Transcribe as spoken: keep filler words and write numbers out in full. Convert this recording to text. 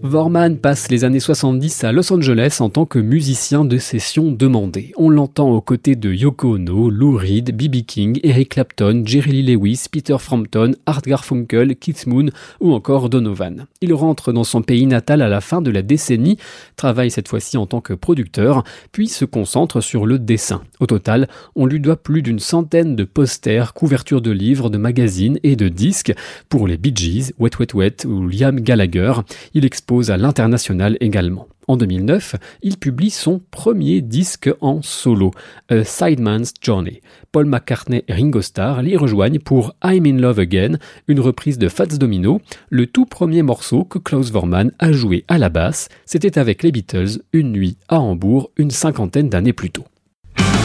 Vorman passe les années soixante-dix à Los Angeles en tant que musicien de session demandé. On l'entend aux côtés de Yoko Ono, Lou Reed, B B King, Eric Clapton, Jerry Lee Lewis, Peter Frampton, Art Garfunkel, Keith Moon ou encore Donovan. Il rentre dans son pays natal à la fin de la décennie, travaille cette fois-ci en tant que producteur, puis se concentre sur le dessin. Au total, on lui doit plus d'une centaine de posters, couvertures de livres, de magazines et de disques pour les Bee Gees, Wet Wet Wet ou Liam Gallagher. Il expose à l'international également. En deux mille neuf, il publie son premier disque en solo, A Sideman's Journey. Paul McCartney et Ringo Starr l'y rejoignent pour I'm in Love Again, une reprise de Fats Domino, le tout premier morceau que Klaus Voormann a joué à la basse. C'était avec les Beatles, une nuit à Hambourg, une cinquantaine d'années plus tôt.